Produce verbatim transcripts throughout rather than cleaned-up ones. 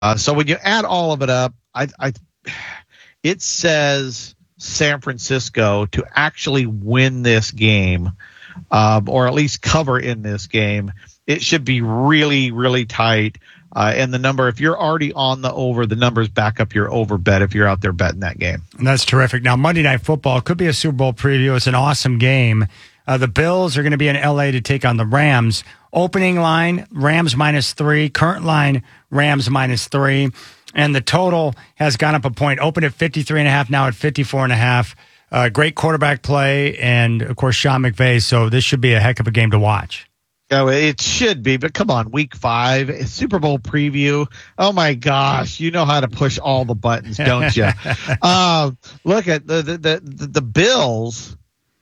Uh, so when you add all of it up, I, I, it says San Francisco to actually win this game, um, or at least cover in this game. It should be really, really tight. Uh, and the number, if you're already on the over, the numbers back up your over bet if you're out there betting that game. And that's terrific. Now, Monday Night Football could be a Super Bowl preview. It's an awesome game. Uh, the Bills are going to be in L A to take on the Rams. Opening line, Rams minus three. Current line, Rams minus three. And the total has gone up a point. Opened at fifty-three and a half, now at fifty-four and a half. Uh, great quarterback play, and, of course, Sean McVay. So this should be a heck of a game to watch. No, it should be, but come on, week five, Super Bowl preview. Oh, my gosh, you know how to push all the buttons, don't you? um, look at the, the, the, the Bills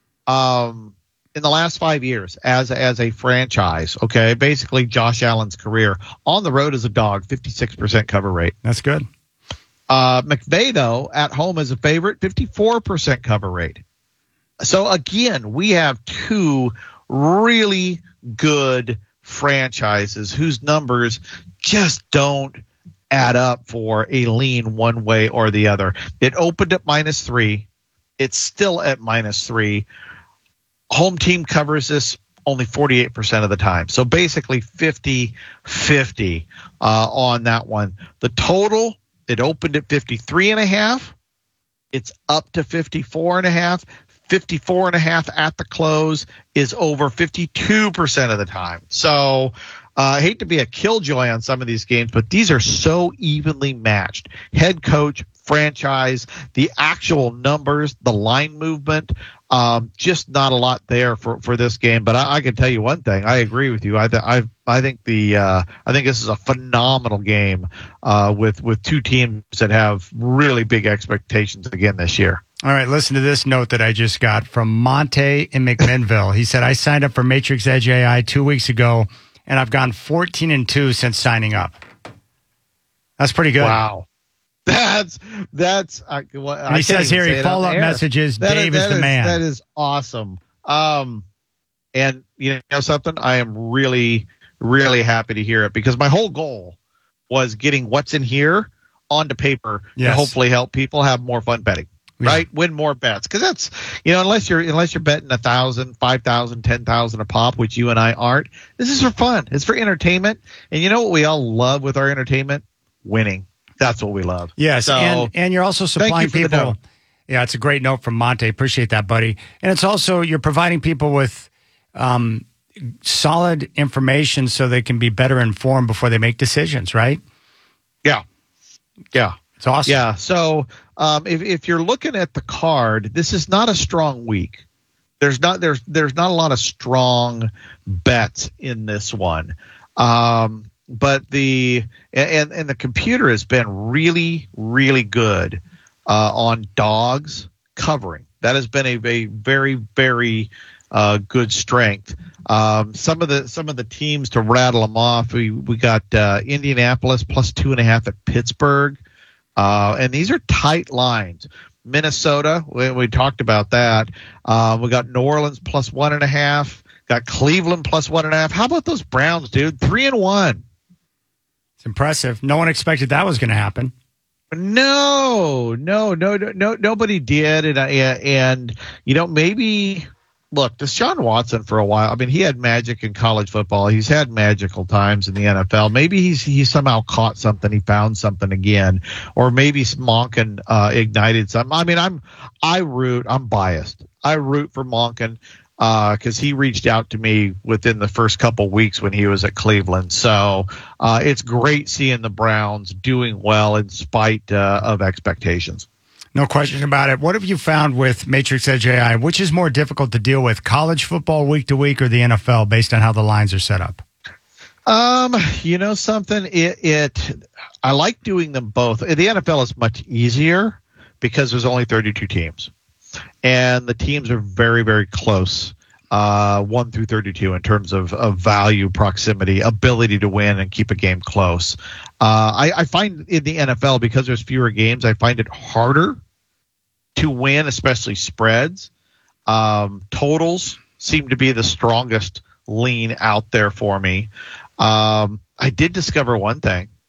um, in the last five years as, as a franchise, okay, basically Josh Allen's career. On the road as a dog, fifty-six percent cover rate. That's good. Uh, McVay, though, at home as a favorite, fifty-four percent cover rate. So, again, we have two really good franchises whose numbers just don't add up for a lean one way or the other. It opened at minus three. It's still at minus three. Home team covers this only forty-eight percent of the time. So basically fifty fifty uh, on that one. The total, it opened at fifty-three and a half. It's up to fifty-four and a half. fifty-four and a half at the close is over fifty-two percent of the time. So uh, I hate to be a killjoy on some of these games, but these are so evenly matched. Head coach, franchise, the actual numbers, the line movement, um, just not a lot there for, for this game. But I, I can tell you one thing. I agree with you. I th- I I think the uh, I think this is a phenomenal game uh, with with two teams that have really big expectations again this year. All right, listen to this note that I just got from Monte in McMinnville. He said, I signed up for Matrix Edge A I two weeks ago, and I've gone fourteen and two since signing up. That's pretty good. Wow. That's, that's, uh, well, and he says here, he follow-up messages, that Dave is, is the is, man. That is awesome. Um, and you know something? I am really, really happy to hear it because my whole goal was getting what's in here onto paper yes. to hopefully help people have more fun betting. Yeah. Right, win more bets because that's you know unless you're unless you're betting a thousand, five thousand, ten thousand a pop, which you and I aren't. This is for fun. It's for entertainment, and you know what we all love with our entertainment? Winning. That's what we love. Yes, so, and and you're also supplying you people. Yeah, it's a great note from Monte. Appreciate that, buddy. And it's also you're providing people with um, solid information so they can be better informed before they make decisions. Right? Yeah. Yeah. It's awesome. Yeah. So um, if if you're looking at the card, this is not a strong week. There's not there's there's not a lot of strong bets in this one. Um, but the and and the computer has been really really good uh, on dogs covering. That has been a, a very very uh, good strength. Um, some of the some of the teams to rattle them off. We we got uh, Indianapolis plus two and a half at Pittsburgh. Uh, and these are tight lines. Minnesota, we, we talked about that. Uh, we got New Orleans plus one and a half. Got Cleveland plus one and a half. How about those Browns, dude? Three and one. It's impressive. No one expected that was going to happen. No, no, no, no, no, nobody did. And, and you know, maybe look, Deshaun Watson for a while. I mean, he had magic in college football. He's had magical times in the N F L. Maybe he's he somehow caught something. He found something again, or maybe Monken uh, ignited something. I mean, I'm I root. I'm biased. I root for Monken because uh, he reached out to me within the first couple weeks when he was at Cleveland. So uh, it's great seeing the Browns doing well in spite uh, of expectations. No question about it. What have you found with Matrix Edge A I? Which is more difficult to deal with, college football week to week or the N F L based on how the lines are set up? Um, you know something? It, it I like doing them both. The N F L is much easier because there's only thirty-two teams. And the teams are very, very close, uh, one through thirty-two in terms of, of value, proximity, ability to win and keep a game close. Uh, I, I find in the N F L, because there's fewer games, I find it harder to win, especially spreads. Um, totals seem to be the strongest lean out there for me. Um, I did discover one thing.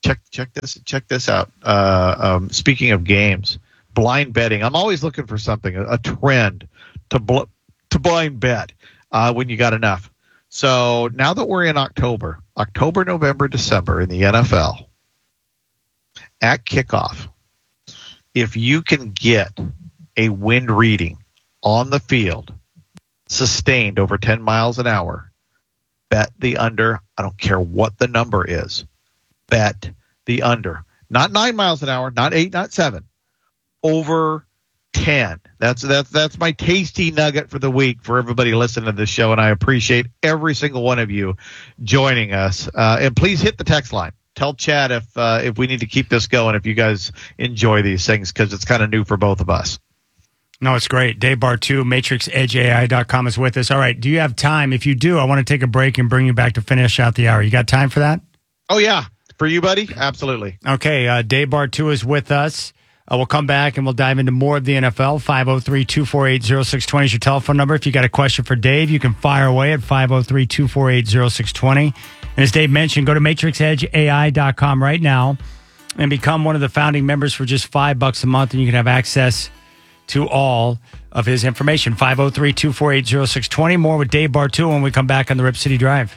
check check this check this out. Uh, um, speaking of games, blind betting. I'm always looking for something, a, a trend to bl- to blind bet uh, when you got enough. So now that we're in October, October, November, December in the N F L, at kickoff, if you can get a wind reading on the field sustained over ten miles an hour, bet the under. I don't care what the number is. Bet the under. Not nine miles an hour, not eight, not seven. Over ten. That's that's that's my tasty nugget for the week for everybody listening to this show, and I appreciate every single one of you joining us. Uh, and please hit the text line. Tell Chad if uh, if we need to keep this going, if you guys enjoy these things, because it's kind of new for both of us. No, it's great. Dave Bartu, matrix edge A I dot com is with us. All right, do you have time? If you do, I want to take a break and bring you back to finish out the hour. You got time for that? Oh, yeah. For you, buddy? Absolutely. Okay, uh, Dave Bartu is with us. Uh, we'll come back and we'll dive into more of the N F L. five oh three, two four eight, oh six two oh is your telephone number. If you got a question for Dave, you can fire away at five oh three, two four eight, oh six two oh. And as Dave mentioned, go to matrix edge A I dot com right now and become one of the founding members for just five bucks a month, and you can have access to all of his information. five oh three, two four eight, oh six two oh. More with Dave Bartu when we come back on the Rip City Drive.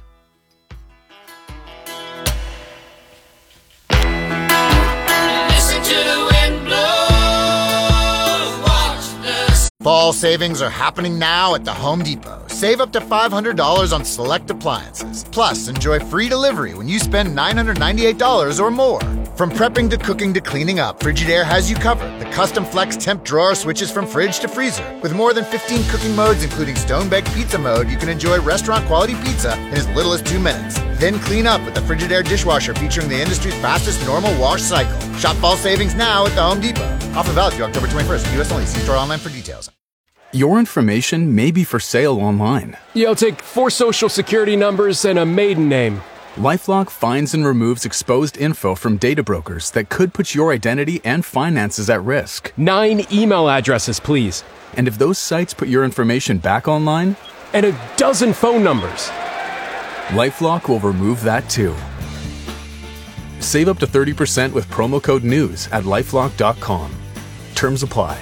Fall savings are happening now at the Home Depot. Save up to five hundred dollars on select appliances. Plus, enjoy free delivery when you spend nine hundred ninety-eight dollars or more. From prepping to cooking to cleaning up, Frigidaire has you covered. The custom flex temp drawer switches from fridge to freezer. With more than fifteen cooking modes, including stone-baked pizza mode, you can enjoy restaurant-quality pizza in as little as two minutes. Then clean up with the Frigidaire dishwasher featuring the industry's fastest normal wash cycle. Shop fall savings now at the Home Depot. Offer valid through October twenty-first. U S only. See store online for details. Your information may be for sale online. Yeah, I'll take four social security numbers and a maiden name. LifeLock finds and removes exposed info from data brokers that could put your identity and finances at risk. Nine email addresses, please. And if those sites put your information back online? And a dozen phone numbers. LifeLock will remove that too. Save up to thirty percent with promo code NEWS at lifelock dot com. Terms apply.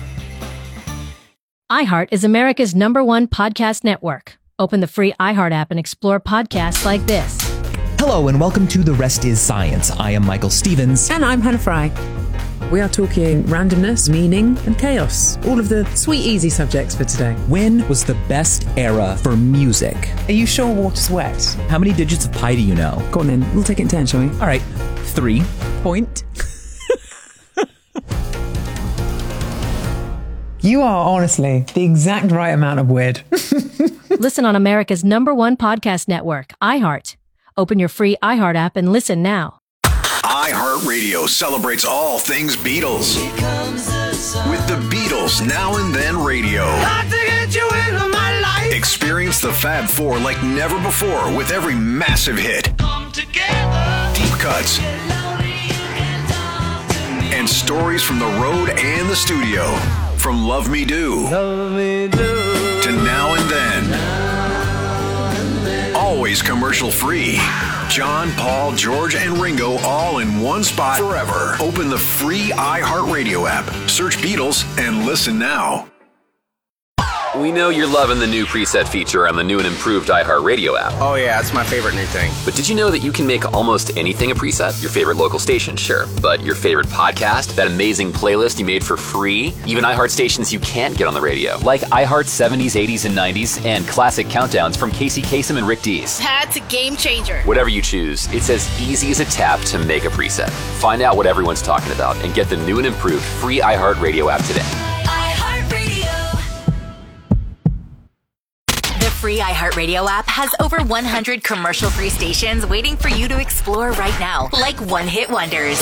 iHeart is America's number one podcast network. Open the free iHeart app and explore podcasts like this. Hello and welcome to The Rest is Science. I am Michael Stevens. And I'm Hannah Fry. We are talking randomness, meaning, and chaos. All of the sweet, easy subjects for today. When was the best era for music? Are you sure water's wet? How many digits of pi do you know? Go on then. We'll take it in turn, shall we? All right. Three. Point. You are honestly the exact right amount of weird. Listen on America's number one podcast network, iHeart. Open your free iHeart app and listen now. iHeartRadio celebrates all things Beatles. With the Beatles Now and Then Radio. Experience the Fab Four like never before with every massive hit. Deep cuts. And stories from the road and the studio. From Love Me Do, Love Me Do to Now and Then. Always commercial free. John, Paul, George, and Ringo all in one spot forever. Open the free iHeartRadio app. Search Beatles and listen now. We know you're loving the new preset feature on the new and improved iHeartRadio app. Oh yeah, it's my favorite new thing. But did you know that you can make almost anything a preset? Your favorite local station, sure. But your favorite podcast, that amazing playlist you made for free, even iHeart stations you can't get on the radio, like iHeart seventies, eighties, and nineties, and classic countdowns from Casey Kasem and Rick Dees. That's a game changer. Whatever you choose, it's as easy as a tap to make a preset. Find out what everyone's talking about and get the new and improved free iHeartRadio app today. Free iHeartRadio app has over one hundred commercial-free stations waiting for you to explore right now, like one-hit wonders.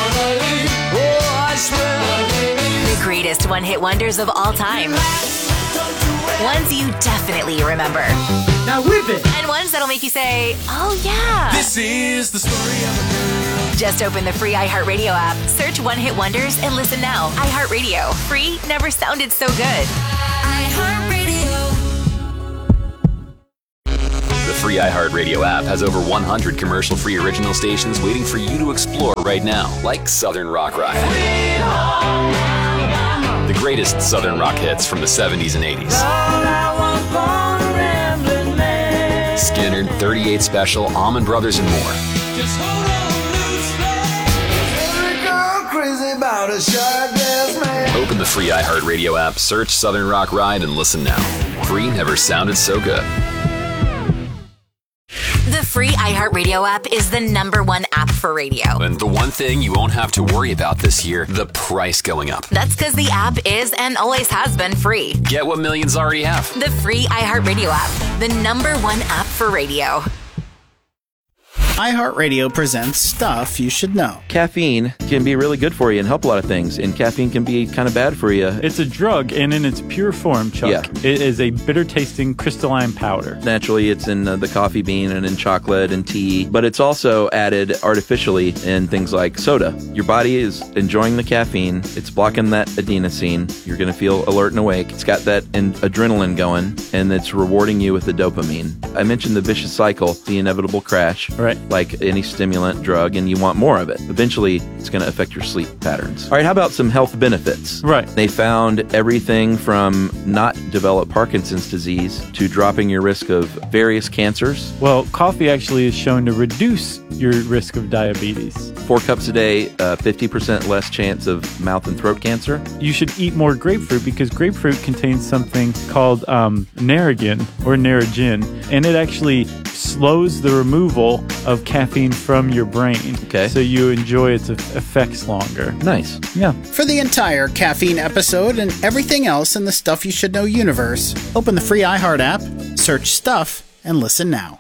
The greatest one-hit wonders of all time. Ones you definitely remember. Now whip it! And ones that'll make you say, oh yeah. This is the story of a girl. Just open the free iHeartRadio app, search One-Hit Wonders, and listen now. iHeartRadio. Free never sounded so good. iHeartRadio. The free iHeartRadio app has over one hundred commercial-free original stations waiting for you to explore right now, like Southern Rock Ride. The greatest Southern rock hits from the seventies and eighties. Skinner, thirty-eight Special, Allman Brothers, and more. Open the free iHeartRadio app, search Southern Rock Ride, and listen now. Free never sounded so good. The free iHeartRadio app is the number one app for radio. And the one thing you won't have to worry about this year, the price going up. That's because the app is and always has been free. Get what millions already have. The free iHeartRadio app, the number one app for radio. iHeartRadio presents Stuff You Should Know. Caffeine can be really good for you and help a lot of things, and caffeine can be kind of bad for you. It's a drug, and in its pure form, Chuck, yeah. It is a bitter-tasting crystalline powder. Naturally, it's in uh, the coffee bean and in chocolate and tea, but it's also added artificially in things like soda. Your body is enjoying the caffeine. It's blocking that adenosine. You're going to feel alert and awake. It's got that in- adrenaline going, and it's rewarding you with the dopamine. I mentioned the vicious cycle, the inevitable crash. Right. Like any stimulant drug, and you want more of it. Eventually, it's going to affect your sleep patterns. All right, how about some health benefits? Right. They found everything from not develop Parkinson's disease to dropping your risk of various cancers. Well, coffee actually is shown to reduce your risk of diabetes. Four cups a day, uh, fifty percent less chance of mouth and throat cancer. You should eat more grapefruit because grapefruit contains something called um, Narragin or Narragin, and it actually slows the removal of caffeine from your brain. Okay. So you enjoy its effects longer. Nice. Yeah. For the entire caffeine episode and everything else in the Stuff You Should Know universe, open the free iHeart app, search Stuff, and listen now.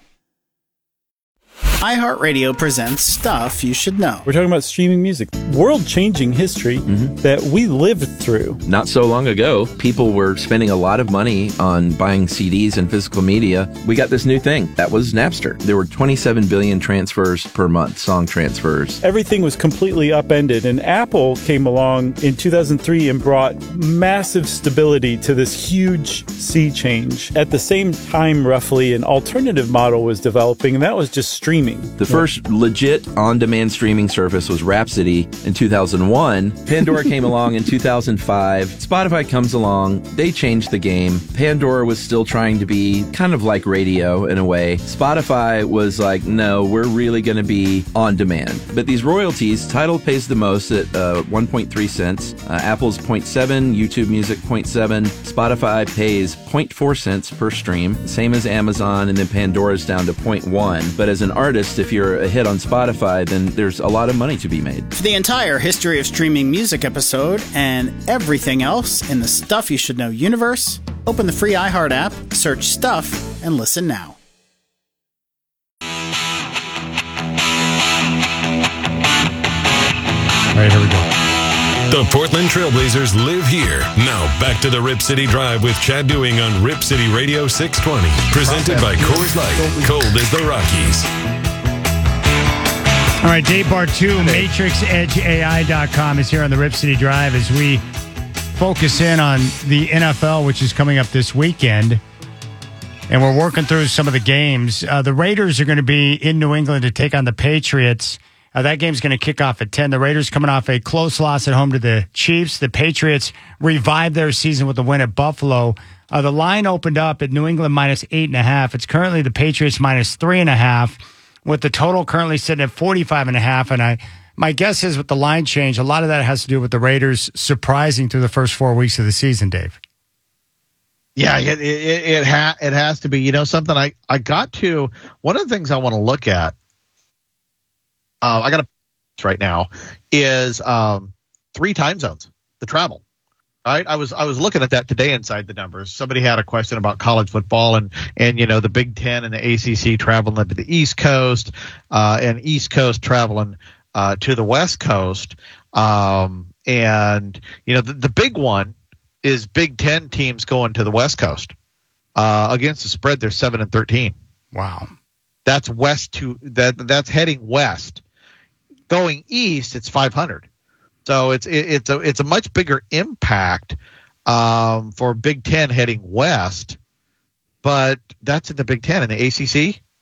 iHeartRadio presents Stuff You Should Know. We're talking about streaming music, world-changing history mm-hmm. that we lived through. Not so long ago, people were spending a lot of money on buying C Ds and physical media. We got this new thing. That was Napster. There were twenty-seven billion transfers per month, song transfers. Everything was completely upended, and Apple came along in two thousand three and brought massive stability to this huge sea change. At the same time, roughly, an alternative model was developing, and that was just streaming. The first legit on-demand streaming service was Rhapsody in two thousand one. Pandora came along in two thousand five. Spotify comes along. They changed the game. Pandora was still trying to be kind of like radio in a way. Spotify was like, no, we're really going to be on demand. But these royalties, Tidal pays the most at uh, one point three cents. Uh, Apple's zero point seven, YouTube Music zero point seven. Spotify pays zero point four cents per stream, same as Amazon, and then Pandora's down to zero point one. But as an artist, if you're a hit on Spotify, then there's a lot of money to be made. For the entire history of streaming music episode and everything else in the Stuff You Should Know universe, open the free iHeart app, search Stuff, and listen now. All right, here we go. The Portland Trailblazers live here. Now back to the Rip City Drive with Chad Doing on Rip City Radio six twenty. Presented by Coors Light. Cold as the Rockies. All right, Dave Bartu, matrix edge A I dot com is here on the Rip City Drive as we focus in on the N F L, which is coming up this weekend. And we're working through some of the games. Uh, the Raiders are going to be in New England to take on the Patriots. Uh, that game's going to kick off at ten. The Raiders coming off a close loss at home to the Chiefs. The Patriots revived their season with a win at Buffalo. Uh, the line opened up at New England minus eight and a half. It's currently the Patriots minus three and a half, with the total currently sitting at forty-five and a half. And I, my guess is with the line change, a lot of that has to do with the Raiders surprising through the first four weeks of the season, Dave. Yeah, it it it, ha- it has to be. You know, something I, I got to, one of the things I want to look at, uh, I got to right now, is um, three time zones, the travel. Right, I was I was looking at that today inside the numbers. Somebody had a question about college football and and you know the Big Ten and the A C C traveling to the East Coast, uh, and East Coast traveling uh, to the West Coast, um, and you know the, the big one is Big Ten teams going to the West Coast. Uh, against the spread, they're seven and thirteen. Wow, that's west to that that's heading west. Going east, it's five hundred. So it's it, it's a it's a much bigger impact um, for Big Ten heading west, but that's in the Big Ten. In the A C C,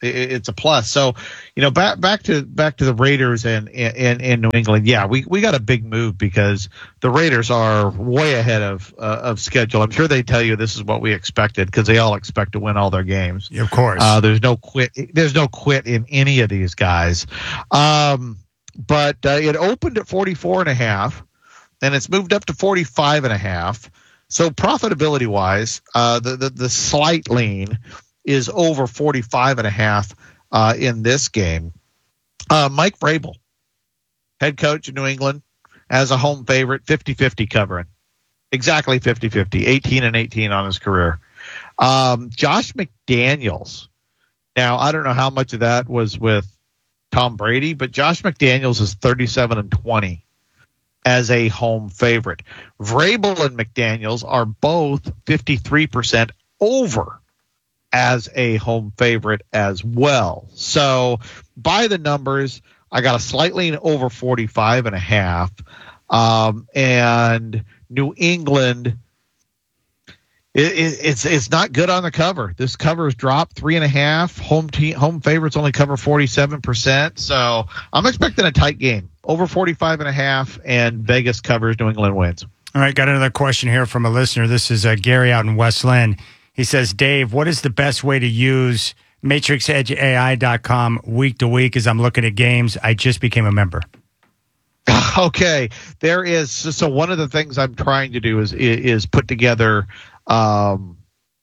It, it's a plus. So, you know, back back to back to the Raiders and in in New England. Yeah, we, we got a big move because the Raiders are way ahead of uh, of schedule. I'm sure they tell you this is what we expected because they all expect to win all their games. Of course, uh, there's no quit. There's no quit in any of these guys. Um, but uh, it opened at forty-four and a half, and it's moved up to forty-five and a half. So profitability wise, uh, the, the the slight lean is over forty-five and a half uh, in this game. Uh, Mike Vrabel, head coach of New England, as a home favorite, fifty-fifty covering. Exactly fifty-fifty, eighteen and eighteen on his career. Um, Josh McDaniels. Now, I don't know how much of that was with Tom Brady, but Josh McDaniels is thirty-seven and twenty as a home favorite. Vrabel and McDaniels are both fifty-three percent over as a home favorite as well. So by the numbers, I got a slightly over forty-five and a half. Um, and New England, it, it, it's it's not good on the cover. This cover has dropped three and a half. Home team, home favorites only cover forty-seven percent. So I'm expecting a tight game, over forty-five and a half, and Vegas covers, New England wins. All right, got another question here from a listener. This is uh, Gary out in West Lynn. He says, Dave, what is the best way to use matrix edge A I dot com week to week as I'm looking at games? I just became a member. Okay, there is. So one of the things I'm trying to do is is put together um,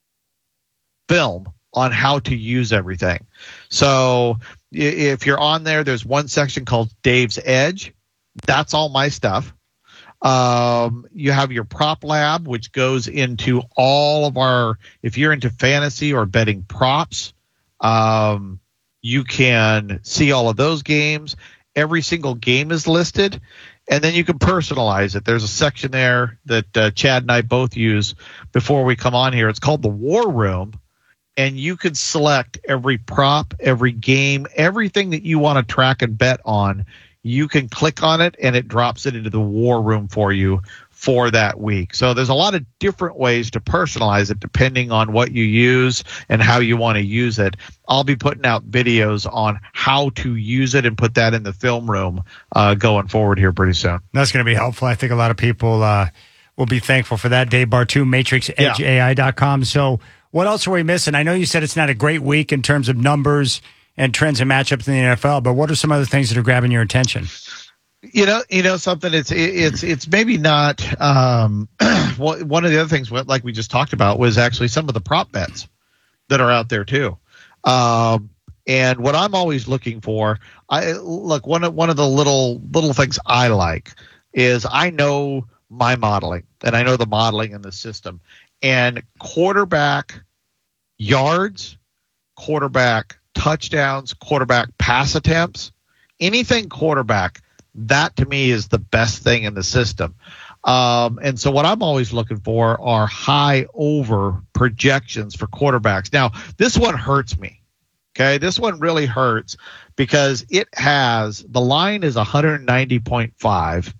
film on how to use everything. So if you're on there, there's one section called Dave's Edge. That's all my stuff. Um, you have your prop lab, which goes into all of our, if you're into fantasy or betting props, um, you can see all of those games. Every single game is listed, and then you can personalize it. There's a section there that uh, Chad and I both use before we come on here. It's called the War Room, and you can select every prop, every game, everything that you want to track and bet on. You can click on it, and it drops it into the War Room for you for that week. So there's a lot of different ways to personalize it depending on what you use and how you want to use it. I'll be putting out videos on how to use it and put that in the film room uh, going forward here pretty soon. That's going to be helpful. I think a lot of people uh, will be thankful for that. Dave Bartu, matrix edge A I dot com. So what else are we missing? I know you said it's not a great week in terms of numbers and trends and matchups in the N F L, but what are some other things that are grabbing your attention? You know, you know something. It's it's it's maybe not. Um, one of the other things, like we just talked about, was actually some of the prop bets that are out there too. Um, and what I'm always looking for, I look one of one of the little little things I like is I know my modeling and I know the modeling in the system, and quarterback yards, quarterback touchdowns, quarterback pass attempts, anything quarterback. That to me is the best thing in the system. Um, and so what I'm always looking for are high over projections for quarterbacks. Now, this one hurts me. Okay. This one really hurts because it has, the line is one ninety point five,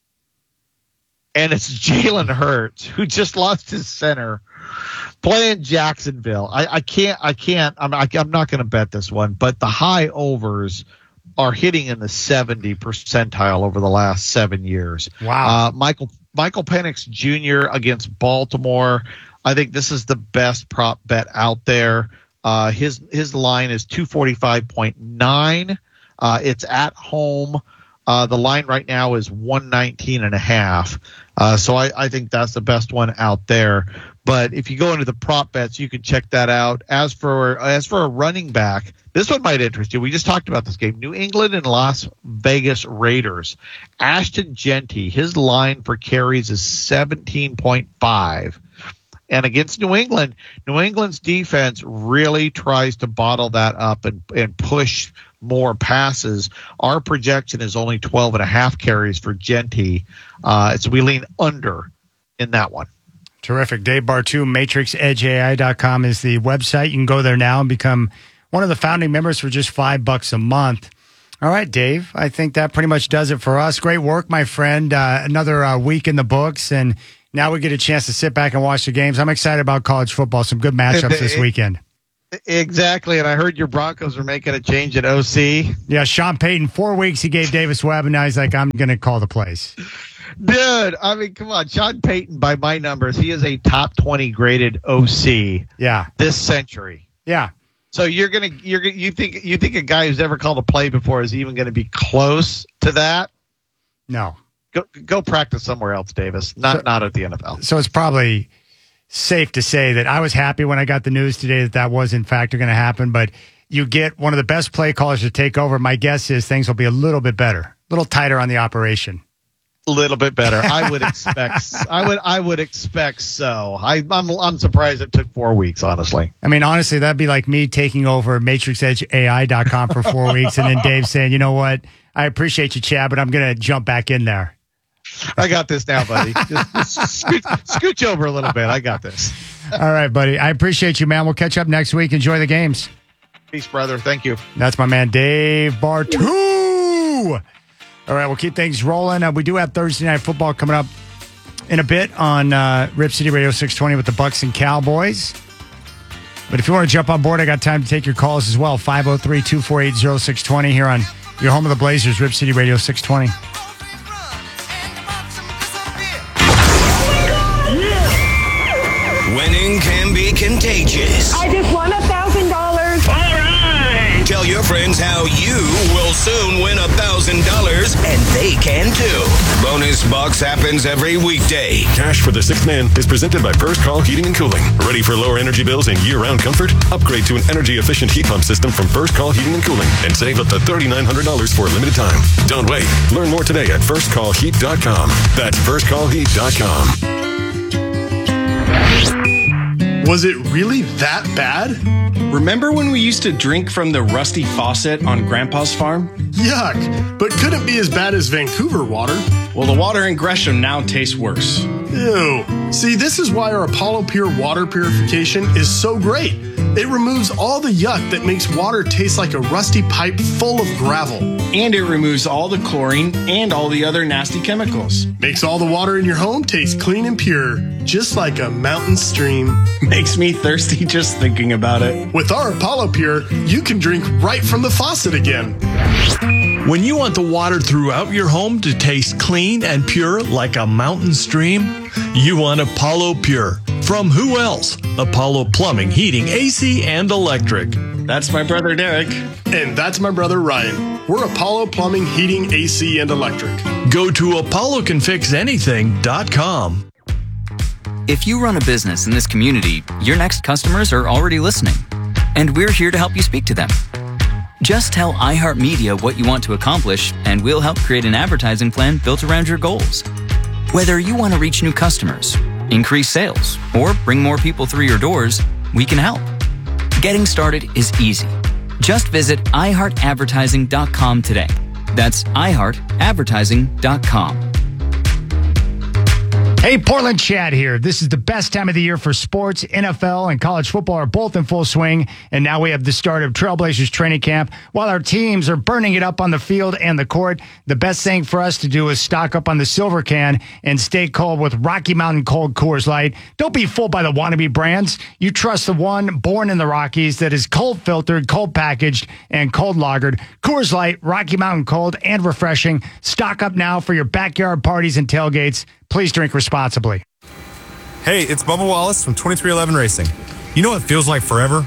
and it's Jalen Hurts, who just lost his center playing Jacksonville. I, I can't, I can't, I'm, I, I'm not going to bet this one, but the high overs are hitting in the seventy percentile over the last seven years. Wow. Uh, Michael Michael Penix Junior against Baltimore. I think this is the best prop bet out there. Uh, his his line is two forty-five point nine. Uh, it's at home. Uh, the line right now is one nineteen and a half. Uh, so I, I think that's the best one out there. But if you go into the prop bets, you can check that out. As for as for a running back, this one might interest you. We just talked about this game. New England and Las Vegas Raiders. Ashton Genty, his line for carries is seventeen point five. And against New England, New England's defense really tries to bottle that up and, and push more passes. Our projection is only twelve and a half carries for Genty. Uh, so we lean under in that one. Terrific. Dave Bartu, matrix edge A I dot com is the website. You can go there now and become one of the founding members for just five bucks a month. All right, Dave, I think that pretty much does it for us. Great work, my friend. Uh, another uh, week in the books, and now we get a chance to sit back and watch the games. I'm excited about college football. Some good matchups this weekend. Exactly, and I heard your Broncos are making a change at O C. Yeah, Sean Payton, four weeks he gave Davis Webb, and now he's like, I'm going to call the plays. Dude, I mean, come on. Sean Payton, by my numbers, he is a top twenty graded O C yeah. this century. Yeah. So you're gonna you're you think you think a guy who's ever called a play before is even going to be close to that? No. Go go practice somewhere else, Davis. Not so, not at the N F L. So it's probably safe to say that I was happy when I got the news today that that was in fact going to happen. But you get one of the best play callers to take over. My guess is things will be a little bit better, a little tighter on the operation. A little bit better. I would expect. I would. I would expect so. I, I'm. I'm surprised it took four weeks. Honestly. I mean, honestly, that'd be like me taking over Matrix Edge A I dot com for four weeks, and then Dave saying, "You know what? I appreciate you, Chad, but I'm going to jump back in there." I got this now, buddy. Just, just scooch, scooch over a little bit. I got this. All right, buddy. I appreciate you, man. We'll catch up next week. Enjoy the games. Peace, brother. Thank you. That's my man, Dave Bartoo. All right, we'll keep things rolling. Uh, we do have Thursday Night Football coming up in a bit on uh, Rip City Radio six twenty with the Bucks and Cowboys. But if you want to jump on board, I got time to take your calls as well. five oh three, two four eight, oh six two oh here on your home of the Blazers, Rip City Radio six twenty. Winning can be contagious. I just won a thousand dollars. All right. Tell your friends how you will soon win a thousand dollars, and they can too. Bonus Bucks happens every weekday. Cash for the Sixth Man is presented by First Call Heating and Cooling. Ready for lower energy bills and year-round comfort? Upgrade to an energy-efficient heat pump system from First Call Heating and Cooling and save up to three thousand nine hundred dollars for a limited time. Don't wait. Learn more today at first call heat dot com. That's first call heat dot com. Was it really that bad? Remember when we used to drink from the rusty faucet on Grandpa's farm? Yuck, but couldn't be as bad as Vancouver water. Well, the water in Gresham now tastes worse. Ew. See, this is why our Apollo Pure water purification is so great. It removes all the yuck that makes water taste like a rusty pipe full of gravel. And it removes all the chlorine and all the other nasty chemicals. Makes all the water in your home taste clean and pure, just like a mountain stream. Makes me thirsty just thinking about it. With our Apollo Pure, you can drink right from the faucet again. When you want the water throughout your home to taste clean and pure like a mountain stream, you want Apollo Pure. From who else? Apollo Plumbing, Heating, A C, and Electric. That's my brother Derek. And that's my brother Ryan. We're Apollo Plumbing, Heating, A C, and Electric. Go to apollo can fix anything dot com. If you run a business in this community, your next customers are already listening. And we're here to help you speak to them. Just tell iHeartMedia what you want to accomplish, and we'll help create an advertising plan built around your goals. Whether you want to reach new customers, increase sales, or bring more people through your doors, we can help. Getting started is easy. Just visit i heart advertising dot com today. That's i heart advertising dot com. Hey, Portland Chad here. This is the best time of the year for sports. N F L and college football are both in full swing, and now we have the start of Trailblazers training camp. While our teams are burning it up on the field and the court, the best thing for us to do is stock up on the silver can and stay cold with Rocky Mountain Cold Coors Light. Don't be fooled by the wannabe brands. You trust the one born in the Rockies that is cold filtered, cold packaged, and cold lagered. Coors Light, Rocky Mountain Cold, and refreshing. Stock up now for your backyard parties and tailgates. Please drink responsibly. Hey, it's Bubba Wallace from twenty-three eleven Racing. You know what feels like forever?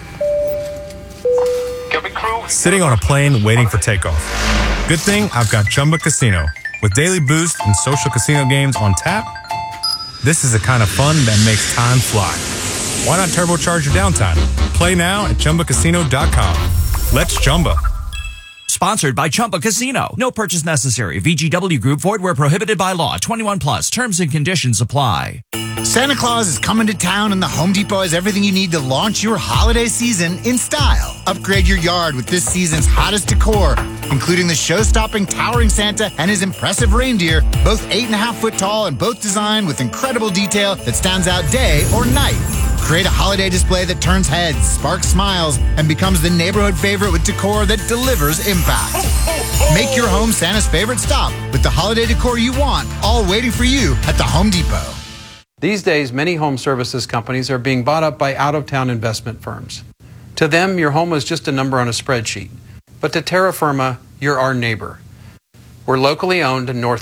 Sitting on a plane waiting for takeoff. Good thing I've got Chumba Casino. With daily boost and social casino games on tap, this is the kind of fun that makes time fly. Why not turbocharge your downtime? Play now at chumba casino dot com. Let's Chumba. Sponsored by Chumba Casino. No purchase necessary. V G W Group. Void where prohibited by law. twenty-one plus. Terms and conditions apply. Santa Claus is coming to town, and the Home Depot has everything you need to launch your holiday season in style. Upgrade your yard with this season's hottest decor, including the show-stopping towering Santa and his impressive reindeer, both eight and a half foot tall and both designed with incredible detail that stands out day or night. Create a holiday display that turns heads, sparks smiles, and becomes the neighborhood favorite with decor that delivers impact. Make your home Santa's favorite stop with the holiday decor you want, all waiting for you at the Home Depot. These days, many home services companies are being bought up by out-of-town investment firms. To them, your home is just a number on a spreadsheet. But to Terra Firma, you're our neighbor. We're locally owned in North